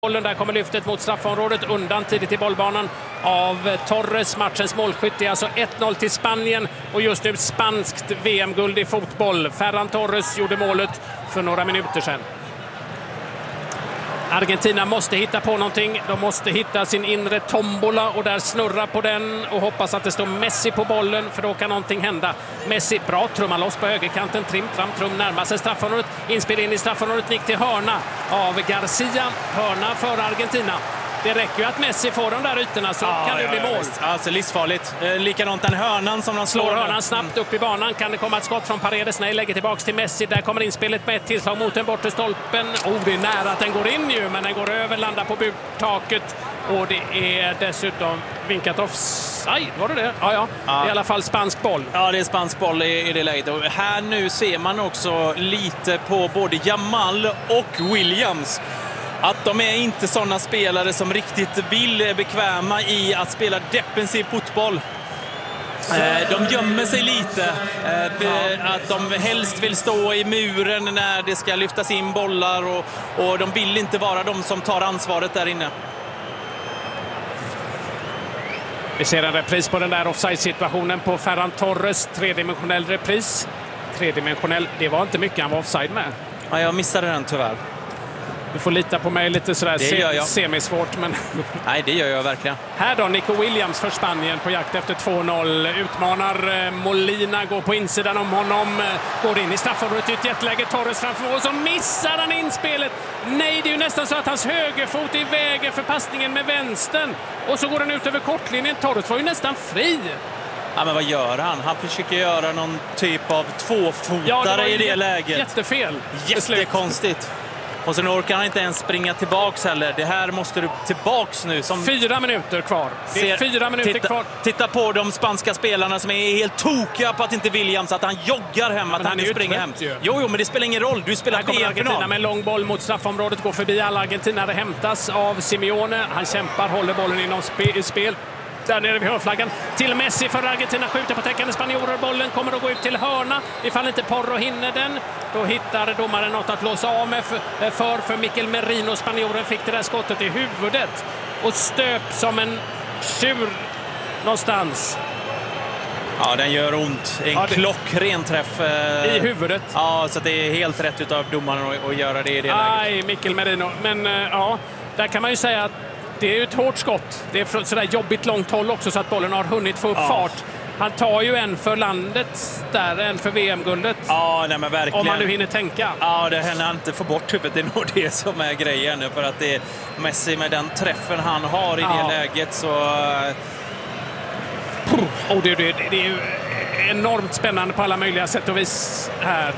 Bollen där kommer lyftet mot straffområdet undan tidigt i bollbanan av Torres, matchens målskytt. Det är alltså 1-0 till Spanien och just nu spanskt VM-guld i fotboll. Ferran Torres gjorde målet för några minuter sedan. Argentina måste hitta på någonting. De måste hitta sin inre tombola och där snurra på den och hoppas att det står Messi på bollen, för då kan någonting hända. Messi, bra, trummar loss på högerkanten. Trim närmar sig straffområdet. Inspel in i straffområdet, nick till hörna av Garcia. Hörna för Argentina. Det räcker ju att Messi får de där ytorna så kan det bli mål. Alltså livsfarligt. Likadant den hörnan som de slår hörnan snabbt upp i banan. Kan det komma ett skott från Paredes? Nej, lägger tillbaks till Messi. Där kommer inspelet med ett tillslag mot den bortre stolpen. Det är nära att den går in ju, men den går över, landar på burtaket. Och det är dessutom vinkat offside. Var det det? Ja. Det är i alla fall spansk boll. Ja, det är spansk boll i det läget. Och här nu ser man också lite på både Yamal och Williams att de är inte sådana spelare som riktigt vill bekväma i att spela defensiv fotboll. De gömmer sig lite. Att de helst vill stå i muren när det ska lyftas in bollar och de vill inte vara de som tar ansvaret där inne. Vi ser en repris på den där offside-situationen på Ferran Torres. Tredimensionell repris. Tredimensionell, det var inte mycket han var offside med. Ja, jag missade den tyvärr. Du får lita på mig lite sådär semisvårt. Men... Nej, det gör jag verkligen. Här då, Nico Williams för Spanien på jakt efter 2-0. Utmanar Molina, går på insidan om honom. Går in i straffområdet i ett jätteläge. Torres framför och så missar han inspelet. Nej, det är ju nästan så att hans högerfot är i vägen för passningen med vänstern. Och så går den ut över kortlinjen. Torres var ju nästan fri. Ja, men vad gör han? Han försöker göra någon typ av tvåfotare i det läget. Jättefel. Jättekonstigt. Och sen orkar han inte ens springa tillbaks heller. Det här måste du tillbaks nu. 4 minuter kvar. Det är 4 minuter kvar. Titta på de spanska spelarna som är helt tokiga på att inte Williams, att han joggar hem, att han inte springer hem. Jo, men det spelar ingen roll. Du spelar på Argentina med en lång boll mot straffområdet. Går förbi alla argentinare, hämtas av Simeone. Han kämpar, håller bollen inom spel. Där nere vid hörnflaggan till Messi för Argentina, skjuter på täckande spanjorer. Bollen kommer att gå ut till hörna. Ifall inte Porro hinner den, då hittar domaren något att låsa av med för Mikel Merino. Spanjoren fick det där skottet i huvudet och stöp som en tjur någonstans. Ja, den gör ont. En klockren träff i huvudet. Ja, så det är helt rätt utav domaren att göra det i det läget. Nej, Mikel Merino. Men ja, där kan man ju säga att det är ju ett hårt skott. Det är från sådär jobbigt långt håll också så att bollen har hunnit få upp fart. Han tar ju en för landet där, en för VM-guldet. Ja, nej, men verkligen. Om man nu hinner tänka. Ja, det händer inte få bort huvudet. Det är nog det som är grejen. För att det är Messi med den träffen han har i det läget så... Och det är ju enormt spännande på alla möjliga sätt och vis här.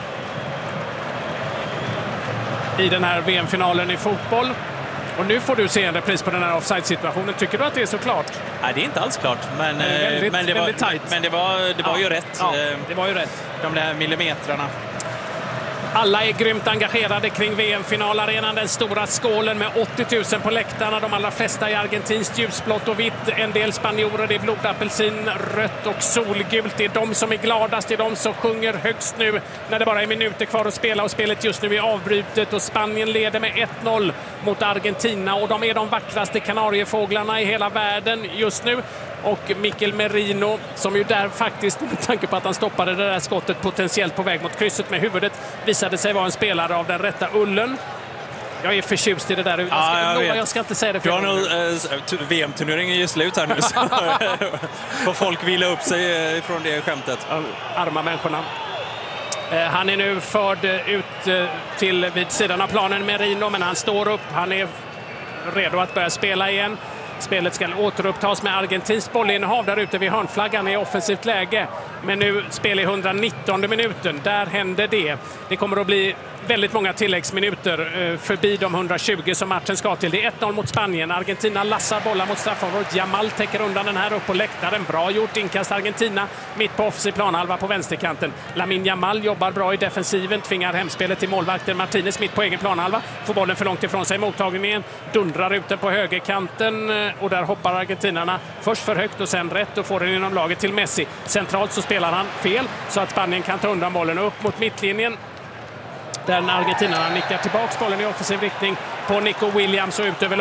I den här VM-finalen i fotboll. Och nu får du se en repris på den här offside-situationen. Tycker du att det är så klart? Nej, det är inte alls klart. Men det var ju rätt. Ja, det var ju rätt. De där millimetrarna. Alla är grymt engagerade kring VM-finalarenan. Den stora skålen med 80 000 på läktarna. De allra flesta i argentinskt ljusblått och vitt. En del spanjorer, det är blodapelsin, rött och solgult. Det är de som är gladast. Det är de som sjunger högst nu när det bara är minuter kvar att spela. Och spelet just nu är avbrutet och Spanien leder med 1-0 mot Argentina. Och de är de vackraste kanariefåglarna i hela världen just nu. Och Mikel Merino, som ju där faktiskt, med tanke på att han stoppade det där skottet potentiellt på väg mot krysset med huvudet, visade sig vara en spelare av den rätta ullen. Jag är förtjust i det där. Jag ska inte säga det för VM-turneringen är ju slut här nu. Så får folk vila upp sig från det skämtet. Arma människorna. Han är nu förd ut till vid sidan av planen, Merino, men han står upp. Han är redo att börja spela igen. Spelet ska återupptas med argentins bollinnehav där ute vid hörnflaggan i offensivt läge. Men nu spelar i 119 minuten. Där händer det. Det kommer att bli väldigt många tilläggsminuter förbi de 120 som matchen ska till. Det är 1-0 mot Spanien. Argentina lassar bollar mot straffområdet. Yamal täcker undan den här upp på läktaren. Bra gjort, inkast Argentina. Mitt på offensiv planhalva på vänsterkanten. Lamine Yamal jobbar bra i defensiven. Tvingar hemspelet till målvakten Martinez mitt på egen planhalva. Får bollen för långt ifrån sig. Mottagningen dundrar ut den på högerkanten. Och där hoppar argentinarna först för högt och sen rätt och får den inom laget till Messi. Centralt så spelar han fel så att Spanien kan ta undan bollen upp mot mittlinjen. Där argentinarna nickar tillbaks bollen i offensiv riktning på Nico Williams och ut över